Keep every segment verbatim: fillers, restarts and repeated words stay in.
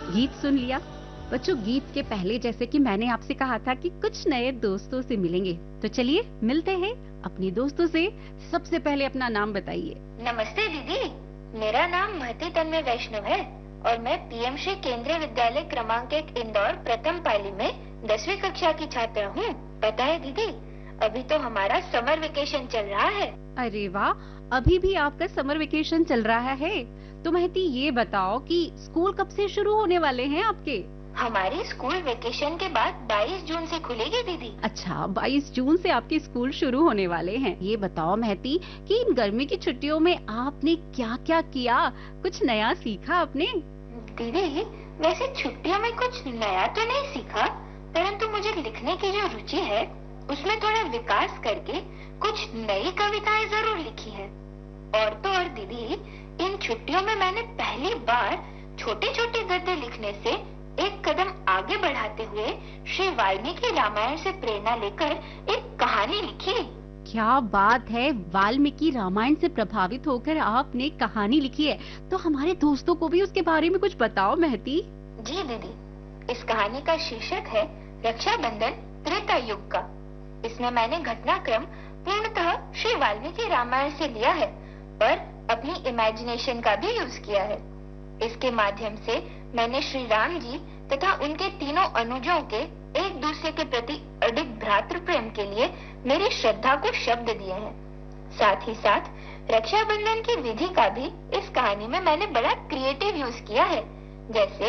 गीत सुन लिया। बच्चों, गीत के पहले जैसे कि मैंने आपसे कहा था कि कुछ नए दोस्तों से मिलेंगे, तो चलिए मिलते हैं अपने दोस्तों से। सबसे पहले अपना नाम बताइए। नमस्ते दीदी, मेरा नाम महती तन्मय वैष्णव है और मैं पीएम श्री केंद्रीय विद्यालय क्रमांक एक इंदौर प्रथम पाली में दसवीं कक्षा की छात्रा हूँ। पता है दीदी, अभी तो हमारा समर वेकेशन चल रहा है। अरे वाह, अभी भी आपका समर वेकेशन चल रहा है। तो महती, ये बताओ कि स्कूल कब से शुरू होने वाले हैं आपके? हमारी स्कूल वेकेशन के बाद बाईस जून से खुलेगी दीदी। अच्छा, बाईस जून से आपके स्कूल शुरू होने वाले हैं। ये बताओ महती कि इन गर्मी की छुट्टियों में आपने क्या-क्या किया? कुछ नया सीखा आपने? दीदी, वैसे छुट्टियों में कुछ नया तो नहीं सीखा, परंतु मुझे लिखने की जो रुचि है उसमें थोड़ा विकास करके कुछ नई कविताएं जरूर लिखी है। और तो और दीदी, इन छुट्टियों में मैंने पहली बार छोटे छोटे गद्य लिखने से एक कदम आगे बढ़ाते हुए श्री वाल्मीकि रामायण से प्रेरणा लेकर एक कहानी लिखी। क्या बात है, वाल्मीकि रामायण से प्रभावित होकर आपने कहानी लिखी है। तो हमारे दोस्तों को भी उसके बारे में कुछ बताओ महती। जी दीदी, इस कहानी का शीर्षक है रक्षाबंधन त्रेता युग का। इसमें मैंने घटनाक्रम पूर्णतः श्री वाल्मीकि रामायण से लिया है, पर अपनी इमेजिनेशन का भी यूज किया है। इसके माध्यम से मैंने श्री राम जी तथा उनके तीनों अनुजों के एक दूसरे के प्रति अडिग भ्रातृ प्रेम के लिए मेरी श्रद्धा को शब्द दिए हैं। साथ ही साथ रक्षाबंधन की विधि का भी इस कहानी में मैंने बड़ा क्रिएटिव यूज किया है। जैसे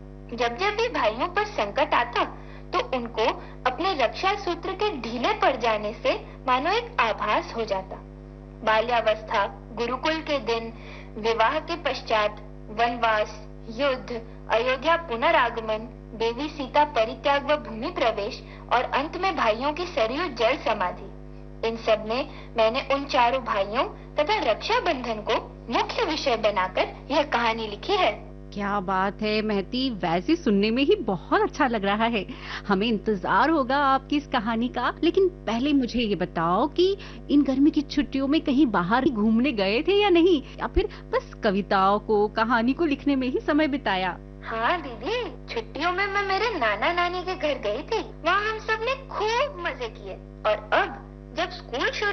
जब जब भी भाइयों पर संकट आता तो उनको अपने रक्षा सूत्र के ढीले पड़ जाने से मानो एक आभास हो जाता। बाल्यावस्था, गुरुकुल के दिन, विवाह के पश्चात वनवास, युद्ध, अयोध्या पुनरागमन, देवी सीता परित्याग व भूमि प्रवेश और अंत में भाइयों की सरयू जल समाधि, इन सब में मैंने उन चारों भाइयों तथा रक्षाबंधन को मुख्य विषय बनाकर यह कहानी लिखी है। क्या बात है महती, वैसे सुनने में ही बहुत अच्छा लग रहा है। हमें इंतजार होगा आपकी इस कहानी का। लेकिन पहले मुझे ये बताओ कि इन गर्मी की छुट्टियों में कहीं बाहर घूमने गए थे या नहीं, या फिर बस कविताओं को, कहानी को लिखने में ही समय बिताया? हाँ दीदी, छुट्टियों में मैं मेरे नाना नानी के घर गई थी। वहाँ हम सब ने खूब मजे किए और अब जब स्कूल शुरू